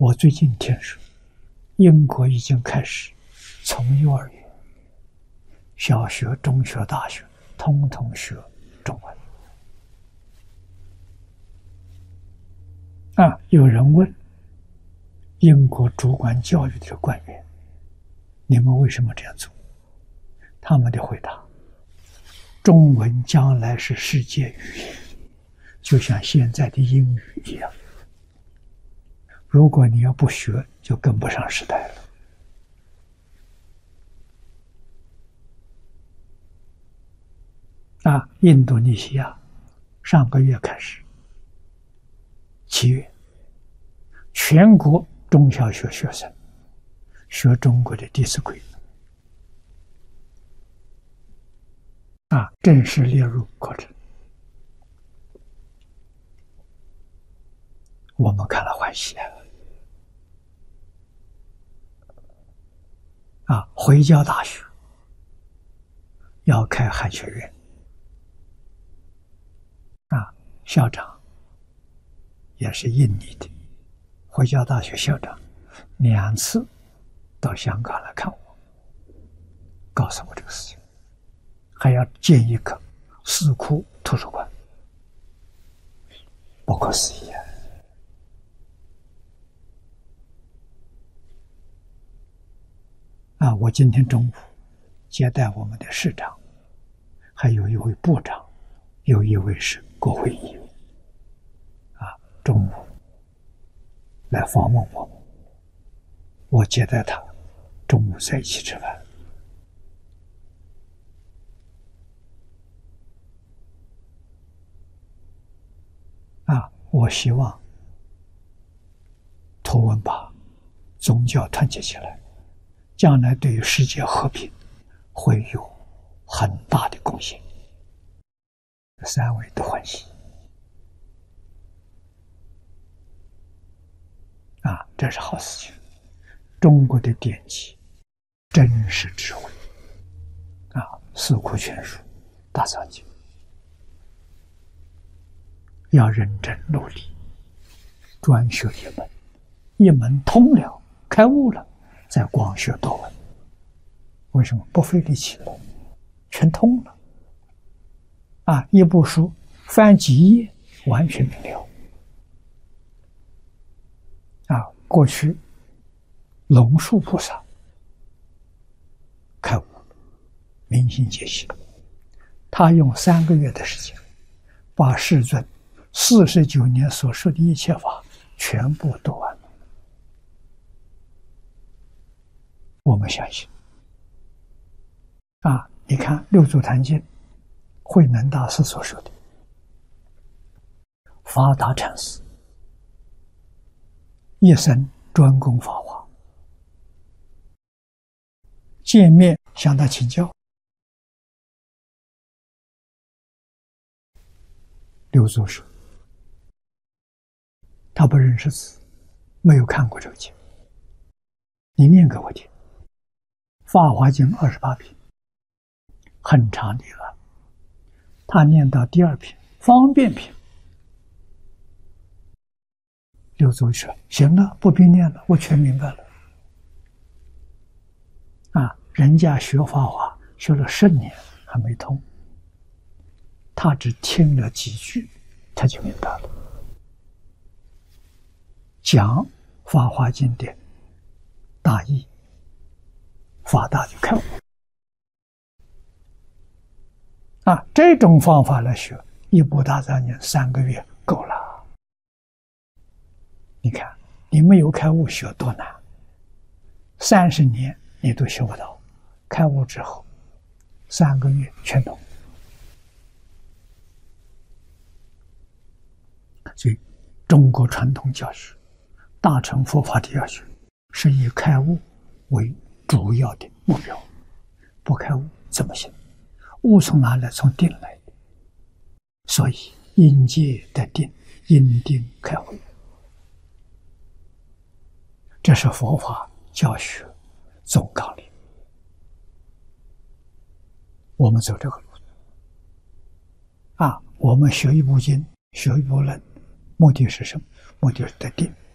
我最近听说，英国已经开始从幼儿园、小学、中学、大学统统学中文。有人问英国主管教育的官员：“你们为什么这样做？”他们的回答：“中文将来是世界语言，就像现在的英语一样。如果你要不学，就跟不上时代了。”印度尼西亚上个月开始，7月，全国中小学学生学中国的《弟子规》，正式列入课程。我们看了欢喜回教大学要开汉学院，校长也是印尼的回教大学校长，2次到香港来看我，告诉我这个事情，还要建一个4库图书馆，不可思议我今天中午接待我们的市长，还有一位部长，有一位是国会议员，中午来访问我们，我接待他，中午在一起吃饭。我希望图文把宗教团结起来，将来对于世界和平会有很大的贡献。3位都欢喜这是好事情。中国的典籍真是智慧四库全书、大藏经，要认真努力，专学一门通了，开悟了，再广学多闻。为什么？不费力气了，全通了一部书翻几页，完全明了。过去龙树菩萨开悟，明心见性，他用3个月的时间，把世尊49年所说的一切法全部读完了。我们相信你看六祖坛经，慧能大师所说的，法达禅师一生专攻法华，见面向他请教，六祖说他不认识字，没有看过这个经，你念给我听。法华经28品，很长的他念到第2品方便品，六祖说行了，不必念了，我全明白了。人家学法华学了10年还没通，他只听了几句他就明白了。讲法华经的大意，法大就开悟这种方法来学一部大藏经3个月够了。你看你没有开悟学多难，30年你都学不到，开悟之后3个月全懂。所以中国传统教学大乘佛法的要求是以开悟为主要的目标，不开悟怎么行？悟从哪来？从定来的。所以因戒得定，因定开慧，这是佛法教学总纲领。我们走这个路我们学一部经，学一部论，目的是什么？目的是得定。